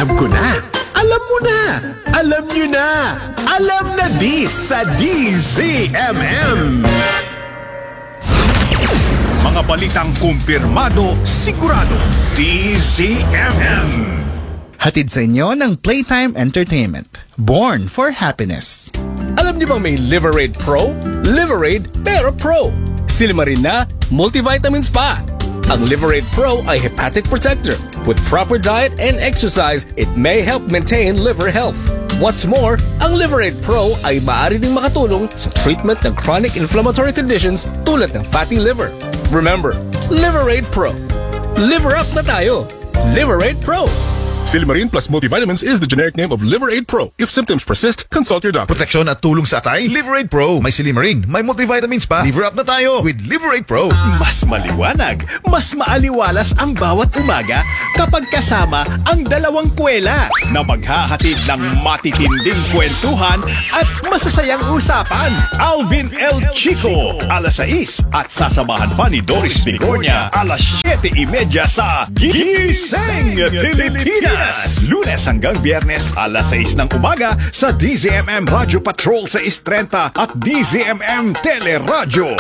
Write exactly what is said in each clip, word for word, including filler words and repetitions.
Alam ko na. Alam mo na. Alam nyo na. Alam na dis sa D Z M M. Mga balitang kumpirmado, sigurado. D Z M M. Hatid sa inyo ng Playtime Entertainment. Born for happiness. Alam niyo bang may Liverade Pro? Liverade pero Pro. Silimarin na, multivitamins pa. Ang Liverade Pro ay hepatic protector. With proper diet and exercise, it may help maintain liver health. What's more, ang Liverade Pro ay maaari ding makatulong sa treatment ng chronic inflammatory conditions tulad ng fatty liver. Remember, Liverade Pro. Liver up na tayo. Liverade Pro. Silimarin plus multivitamins is the generic name of Liverade Pro. If symptoms persist, consult your doctor. Proteksyon at tulong sa atay, Liverade Pro. May Silimarin, may multivitamins pa. Liver up na tayo with Liverade Pro. Mas maliwanag, mas maaliwalas ang bawat umaga kapag kasama ang dalawang kwela na maghahatid ng matitinding kwentuhan at masasayang usapan. Alvin L. Chico, alas sais at sasamahan pa ni Doris Bigornia, alas siyete trenta sa Gising Pilipinas. Lunes hanggang Biyernes, alas sais ng umaga sa D Z M M Radio Patrol sais trenta at D Z M M Teleradyo.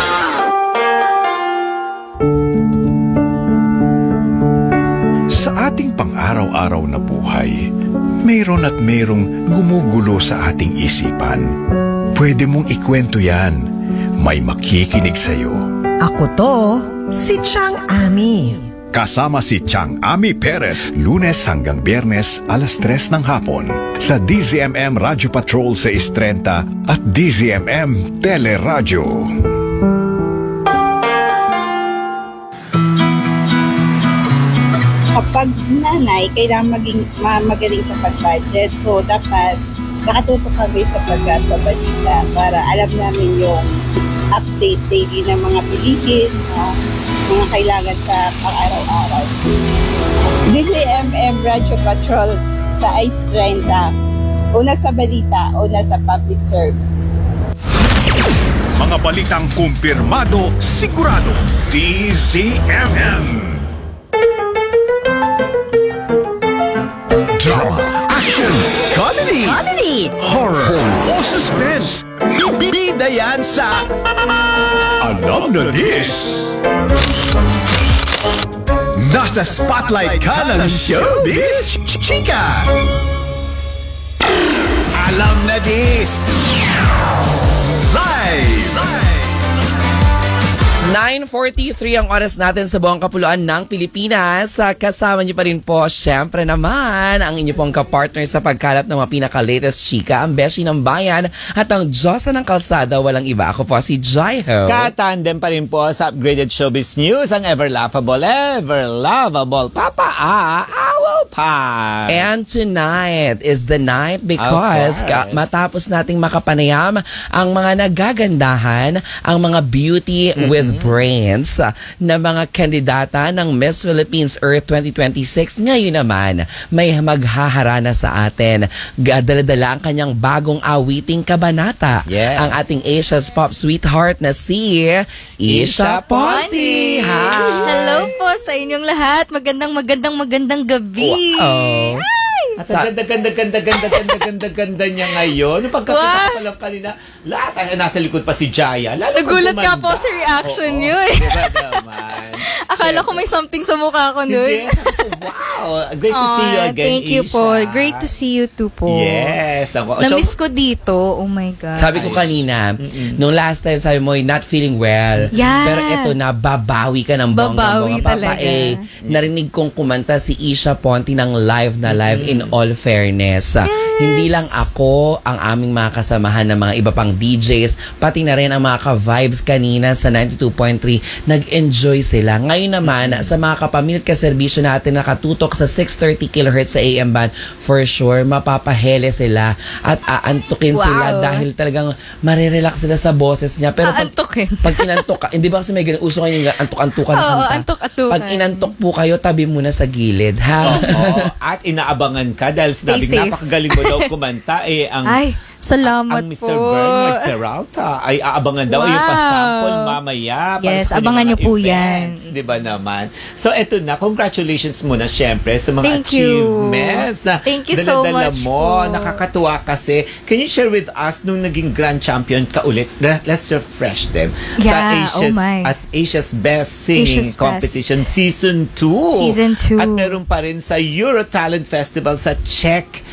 Sa ating pang-araw-araw na buhay, mayroon at mayroong gumugulo sa ating isipan. Pwede mong ikwento yan. May makikinig sa'yo. Ako to, si Chang Ami. Kasama si Chang Ami Perez, Lunes hanggang Biyernes, alas tres ng hapon sa D Z M M Radio Patrol sais trenta at D Z M M Teleradyo. Kapag nanay, kailangan maging magaling sa pag-budget. So, dapat nakatutok kami sa pagkabalita para alam namin yung update daily ng mga bilihin, uh, mga kailangan sa pang-araw-araw. D Z M M Radio Patrol sa sais trenta. Una sa balita, una sa public service. Mga balitang kumpirmado, sigurado. D Z M M. Drama, action, comedy, Comedy! horror, o suspense. Bibida yan sa Alam na Dis. Nasa spotlight ka ng showbiz, chika. Alam na Dis. Live. nine forty-three ang oras natin sa buong kapuluan ng Pilipinas. Kasama niyo pa rin po, syempre naman, ang inyo pong kapartner sa pagkalap ng mga pinaka-latest chika, ang Beshi ng Bayan at ang Diyosa ng Kalsada. Walang iba, ako po si Jaiho. Katandem pa rin po sa upgraded showbiz news, ang ever-laughable, ever-lovable Papa A. Owl Pie. And tonight is the night because ka- matapos nating makapanayam ang mga nagagandahan, ang mga beauty mm-hmm. with brains uh, na mga kandidata ng Miss Philippines Earth twenty twenty-six. Ngayon naman, may maghaharana sa atin. Dala-dala ang kanyang bagong awiting kabanata. Yes. Ang ating Asia's pop sweetheart na si Isha Ponti. Hi! Hello po sa inyong lahat. Magandang, magandang, magandang gabi. Wow. At ang ganda-ganda-ganda-ganda-ganda-ganda niya ngayon. Yung pagkakita ko lang kanina, lahat ay nasa likod pa si Jaya. Lalo nagulat nga po sa reaction niyo eh. Diba naman? Akala ko may something sa mukha ko nun. Hindi. Wow. Great to see you again, Thank you Isha. po. Great to see you too po. Yes. Na-miss ko dito. Oh my God. Sabi ko kanina, Mm-mm. nung last time sabi mo, not feeling well. Yeah. Pero eto na, babawi ka ng Babawi bonggang-bongga. talaga. Papa eh, narinig kong kumanta si Isha Ponti ng live na live mm-hmm. in all fairness. Yes. Hindi lang ako, ang aming mga kasamahan ng mga iba pang D Js, pati na rin ang mga ka-vibes kanina sa ninety-two point three, nag-enjoy sila. Ngayon naman, sa mga kapamilya kaserbisyo natin nakatutok sa six thirty kilohertz sa A M band, for sure, mapapahele sila at aantukin wow. sila dahil talagang marirelax sila sa boses niya. Pero pag, aantukin. pag inantok ka, hindi ba kasi may ganun, uso ngayon yung antok-antukan na Oo, kanta? antok-antukan. Pag inantok po kayo, tabi muna sa gilid, ha? Oo. At inaabangan ka dahil sinabing napakagaling mo daw kumanta eh ang Ay. Salamat Ang mister po. Bernard Peralta ay aabangan daw Wow. yung pasample mamaya. para Yes, sa kanyang abangan mga niyo po events, yan. Di ba naman? So, eto na. Congratulations muna, syempre, sa mga Thank you. achievements na Thank you so dala-dala much mo. po. Nakakatuwa kasi. Can you share with us nung naging grand champion ka ulit? Let- Let's refresh them. Sa Yeah, Asia's, oh my. as Asia's Best Singing Asia's Best. Competition Season two. Season two. At meron pa rin sa Euro Talent Festival sa Czech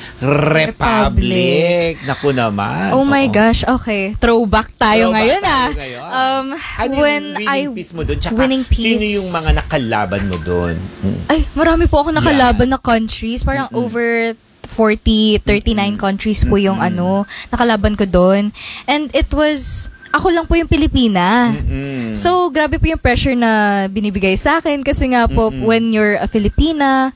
Republic. Naku naman. Oh my Oo. gosh, okay. Throwback tayo Throwback ngayon tayo ah. ngayon. Um, Ano when yung I winning piece mo doon? Tsaka winning piece. sino yung mga nakalaban mo doon? Mm. Ay, marami po ako nakalaban na countries. Parang over forty, thirty-nine countries po yung ano, nakalaban ko doon. And it was, ako lang po yung Pilipina. Mm. So, grabe po yung pressure na binibigay sa akin kasi nga po, when you're a Filipina,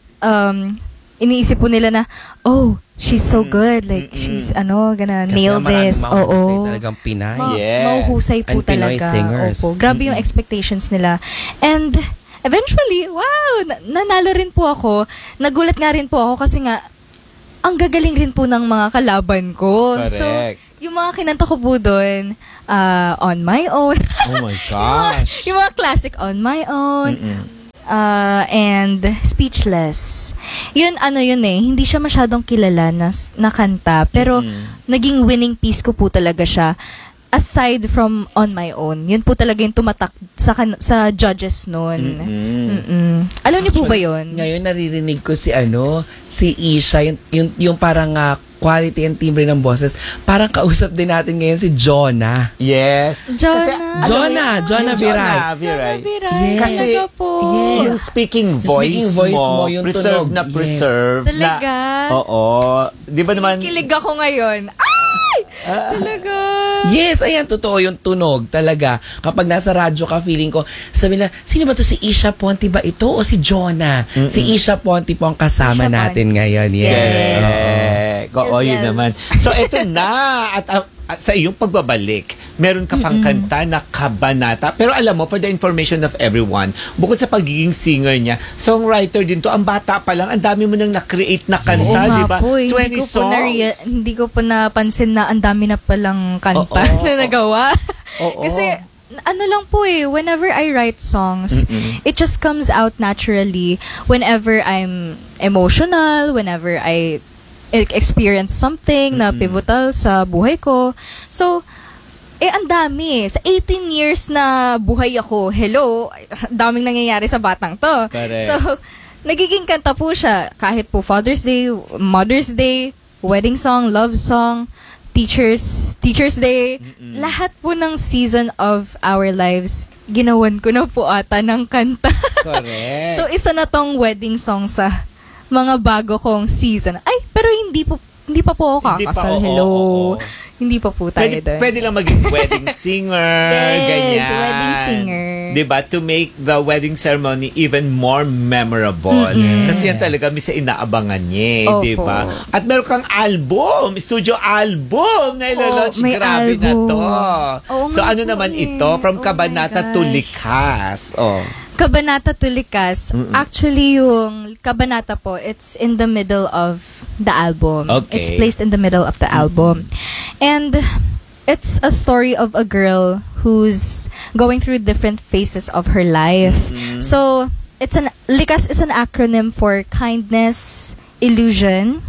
um, iniisip po nila na, oh, she's so good. Like, she's, ano, gonna Kasi nail maraming this. mahusay Oo. talagang Pinay. Ma- Yes. Mahuhusay po And Pinoy talaga. singers. Opo. Grabe yung expectations nila. And eventually, wow, na- nanalo rin po ako. Nagulat nga rin po ako kasi nga, ang gagaling rin po ng mga kalaban ko. Correct. So, yung mga kinanta ko po doon, uh, On My Own. Oh my yung, mga, gosh. yung mga classic On My Own. Mm-mm. Uh, and Speechless. Yun, ano yun eh, hindi siya masyadong kilala na, na kanta, pero naging winning piece ko po talaga siya. Aside from On My Own, yun po talaga yung tumatak sa, kan- sa judges noon. Mm-mm. Alam niyo po ba yun? Ngayon naririnig ko si ano, si Isha, yung, yung, yung parang ah, quality and timbre ng boses. Parang kausap din natin ngayon si Jonah. Yes. Jonah. Jonah, Jonah Viray. Jonah Viray. Viray. Kasi Talaga po. yung speaking voice, speaking voice mo, mo, yung preserve tunog. na Yes. preserve. Talaga? Na, oo. Di ba naman? Kilig ako ngayon. Ay! Talaga. Yes, ayan, totoo yung tunog talaga. Kapag nasa radyo ka, feeling ko, sabi nila, sino ba to, si Isha Ponte ba ito o si Jonah? Si Isha Ponte po ang kasama Isha natin Ponte. ngayon. Yes. Correct. Oo, Yes, yun yes. naman. So, eto na. At, uh, at sa iyong pagbabalik, meron ka pang kanta na Kabanata. Pero alam mo, for the information of everyone, bukod sa pagiging singer niya, songwriter din to. Ang bata pa lang, ang dami mo nang na-create na Oo kanta, nga di ba? po, eh. twenty hindi ko po songs. naria- hindi ko po napansin na ang dami na palang kanta Oo, na oo. nagawa. Oo. Kasi ano lang po eh, whenever I write songs, it just comes out naturally whenever I'm emotional, whenever I e- experience something na pivotal sa buhay ko. So, eh, ang dami. Sa eighteen years na buhay ako, hello, ang daming nangyayari sa batang to. Correct. So, nagiging kanta po siya. Kahit po Father's Day, Mother's Day, wedding song, love song, teachers, Teacher's Day, lahat po ng season of our lives, ginawan ko na po ata ng kanta. Correct. So, isa na tong wedding song sa mga bago kong season. Ay, pero hindi po hindi pa po ako Hindi pa, kakasal. oo, Hello. oo, oo. Hindi pa po tayo Pwede, doon. pwede lang maging wedding singer, Yes, ganyan. wedding singer. Diba? To make the wedding ceremony even more memorable. Kasi yan talaga, misa inaabangan niya, Opo. diba? At meron kang album, studio album na ilo-launch. may Grabe na album. to. Oo So nga ano po naman eh. ito? From Oh my Kabanata to gosh. Likas. Oh. Kabanata to Likas. Actually, yung Kabanata po, it's in the middle of the album. Okay. It's placed in the middle of the album. And it's a story of a girl who's going through different phases of her life. So, it's an Likas is an acronym for kindness, illusion,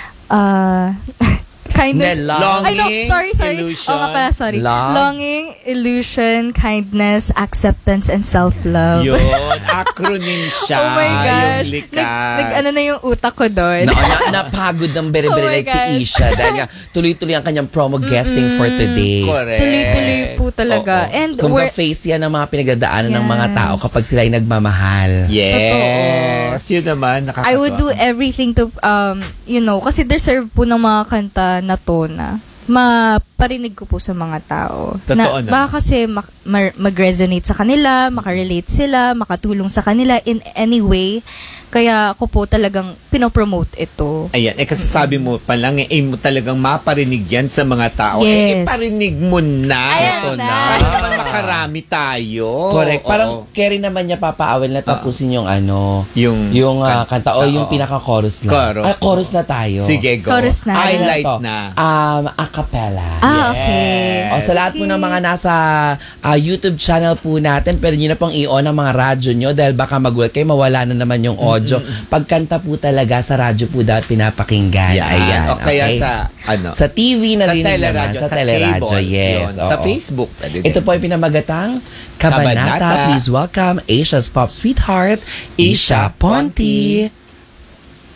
uh, kindness. Hindi, love. Ay, no, sorry, sorry. illusion, Oo nga pala, sorry. love. Longing, illusion, kindness, acceptance, and self-love. Yun. Acronym siya. Oh my gosh. Yung Likas. Nag, nag, ano na yung utak ko doon. Na, na, napagod ng bere-bere Oh my like si gosh. Isha dahil nga tuloy-tuloy ang kanyang promo guesting for today. Correct. Tuloy-tuloy po talaga. Oo. And Kung we're, face yan ng mga pinagdadaanan ng mga Yes. tao kapag sila ay nagmamahal. Yes. Yun naman, nakakatawa. I would do everything to, um, you know, kasi deserve po ng mga kanta na to na maparinig ko po sa mga tao. Totoo naman. Baka kasi mak- mar- mag-resonate sa kanila, makarelate sila, makatulong sa kanila in any way Kaya ako po talagang pinopromote ito. Ayan, eh kasi sabi mo pa lang, eh, aim mo talagang maparinig yan sa mga tao. Eh, eh, Yes. parinig mo na. Ayan Ito na. na. Para naman makarami tayo. Correct. Parang Oo. Kerry naman niya papaawal na tapusin yung ano, Yung- yung ah, kanta o Oo. yung pinaka-chorus na. Chorus. Ah, chorus na tayo. Sige, go. Chorus na. Highlight Ito, na. Um, a cappella. Ah, okay. O sa lahat po ng mga nasa ah, YouTube channel po natin, pwede nyo na pong i-on ang mga radyo nyo dahil baka magulat kayo, mawala na naman yung audio. Pagkanta po talaga sa radyo po dapat pinapakinggan. Yan. Ayan. O kaya okay? sa, ano? Sa T V na Sa rin naman. teleradyo, Sa sa teleradyo, cable, yes. yun. Sa oo. Facebook, pwede din. Ito po ay pinamagatang Kabanata. Kabanata. Please welcome Asia's pop sweetheart, Isha Ponti.